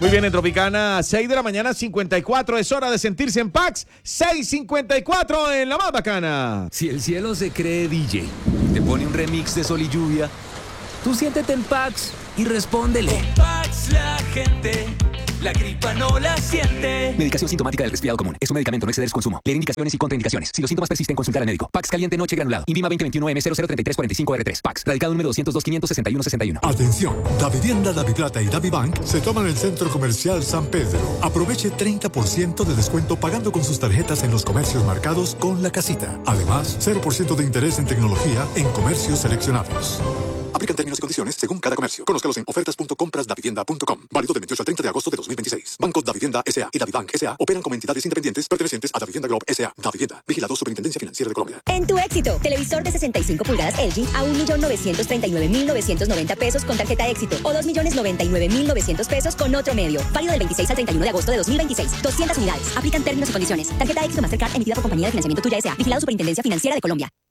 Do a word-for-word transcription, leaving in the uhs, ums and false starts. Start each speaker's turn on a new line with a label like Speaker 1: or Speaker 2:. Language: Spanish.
Speaker 1: Muy bien, en Tropicana, seis de la mañana, cincuenta y cuatro. Es hora de sentirse en Pax. seis cincuenta y cuatro en la más bacana.
Speaker 2: Si el cielo se cree D J, te pone un remix de Sol y Lluvia, tú siéntete en Pax y respóndele.
Speaker 3: Con Pax la gente, la gripa no la siente.
Speaker 2: Medicación sintomática del resfriado común. Es un medicamento, no exceder su consumo. Leer indicaciones y contraindicaciones. Si los síntomas persisten, consultar al médico. Pax caliente noche granulado. Invima veinte veintiuno M cero cero treinta y tres cuarenta y cinco R tres. Pax. Radicado número doscientos dos quinientos sesenta y uno sesenta y uno.
Speaker 4: Atención, Davivienda, Daviplata y Davibank se toman el Centro Comercial San Pedro. Aproveche treinta por ciento de descuento pagando con sus tarjetas en los comercios marcados con la casita. Además, cero por ciento de interés en tecnología en comercios seleccionados. Aplican términos y condiciones según cada comercio. Conózcalos en ofertas punto compras davivienda punto com. Válido del veintiocho al treinta de agosto de dos mil veintiséis. Bancos Davivienda S A y Davibank S A operan como entidades independientes pertenecientes a Davivienda Group S A. Davivienda. Vigilado Superintendencia Financiera de Colombia.
Speaker 5: En tu éxito, televisor de sesenta y cinco pulgadas L G a un millón novecientos treinta y nueve mil novecientos noventa pesos con tarjeta éxito o dos millones noventa y nueve mil novecientos pesos con otro medio. Válido del veintiséis al treinta y uno de agosto de dos mil veintiséis. doscientas unidades. Aplican términos y condiciones. Tarjeta éxito Mastercard emitida por Compañía de Financiamiento Tuya S A. Vigilado Superintendencia Financiera de Colombia.